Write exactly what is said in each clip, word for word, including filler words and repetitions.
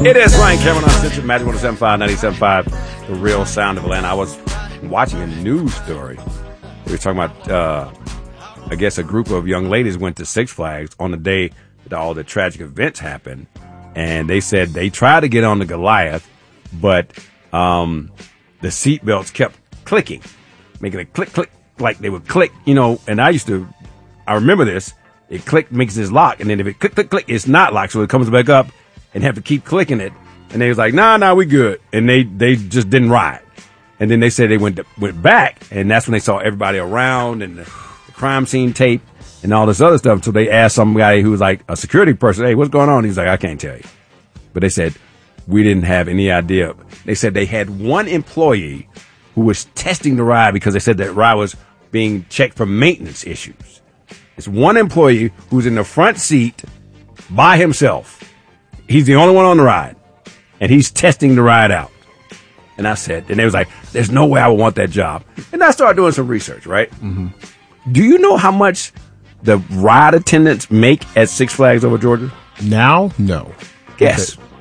It is Ryan Cameron on Central Magic one oh seven point five, ninety-seven point five, The Real Sound of Atlanta. I was watching a news story. We were talking about, uh, I guess, a group of young ladies went to Six Flags on the day that all the tragic events happened. And they said they tried to get on the Goliath, but um, the seatbelts kept clicking, making a click, click, like they would click, you know. And I used to, I remember this. It click makes this lock, and then if it click, click, click, it's not locked, so it comes back up and have to keep clicking it. And they was like, nah, nah, we good. And they, they just didn't ride. And then they said they went to, went back, and that's when they saw everybody around and the, the crime scene tape and all this other stuff. So they asked some guy who was like a security person, hey, what's going on? He's like, I can't tell you. But they said, we didn't have any idea. They said they had one employee who was testing the ride because they said that ride was being checked for maintenance issues. It's one employee who's in the front seat by himself. He's the only one on the ride, and he's testing the ride out. And I said, and they was like, there's no way I would want that job. And I started doing some research, right? Mm-hmm. Do you know how much the ride attendants make at Six Flags over Georgia? Now? No. Guess. Okay.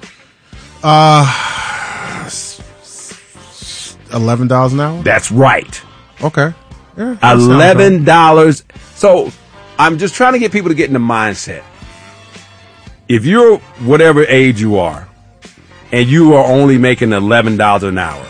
Uh, eleven dollars an hour? That's right. Okay. Yeah, eleven dollars. Right. So I'm just trying to get people to get in the mindset. If you're whatever age you are, and you are only making eleven dollars an hour,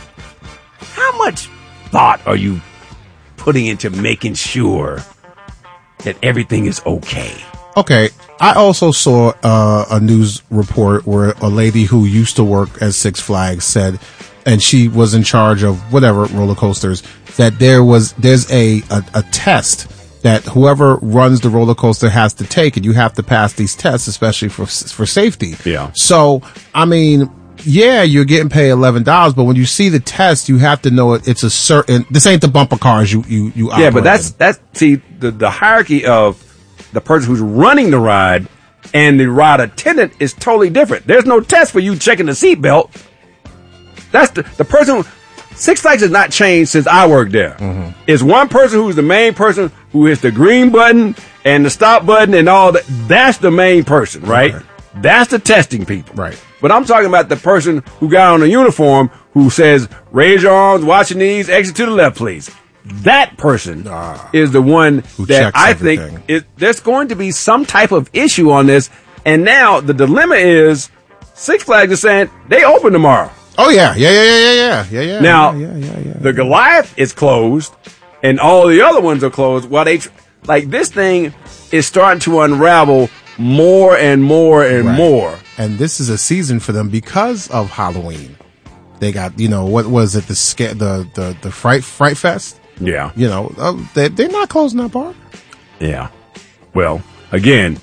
how much thought are you putting into making sure that everything is okay? Okay. I also saw uh, a news report where a lady who used to work at Six Flags said, and she was in charge of whatever roller coasters, that there was there's a, a, a test that whoever runs the roller coaster has to take, and you have to pass these tests, especially for for safety. Yeah. So, I mean, yeah, you're getting paid eleven dollars, but when you see the test, you have to know it, it's a certain. This ain't the bumper cars you you you. Yeah, but that's that's see the the hierarchy of the person who's running the ride and the ride attendant is totally different. There's no test for you checking the seatbelt. That's the the person. Who, Six Flags has not changed since I worked there. Mm-hmm. It's one person who's the main person who hits the green button and the stop button and all that. That's the main person, right? right? That's the testing people. Right. But I'm talking about the person who got on a uniform who says, raise your arms, watch your knees, exit to the left, please. That person ah, is the one that I everything. think it, there's going to be some type of issue on this. And now the dilemma is Six Flags is saying they open tomorrow. Oh, yeah. Yeah, yeah, yeah, yeah, yeah, yeah. Now, yeah, yeah, yeah, yeah, the Goliath is closed, and all the other ones are closed. While they, tr- like, this thing is starting to unravel more and more and right. more. And this is a season for them because of Halloween. They got, you know, what was it, the sca- the the the Fright Fright Fest? Yeah. You know, uh, they, they're not closing that bar. Yeah. Well, again,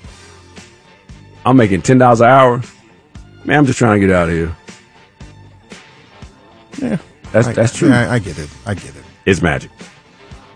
I'm making ten dollars an hour. Man, I'm just trying to get out of here. Yeah, that's I, that's true. I, I get it. I get it. It's magic.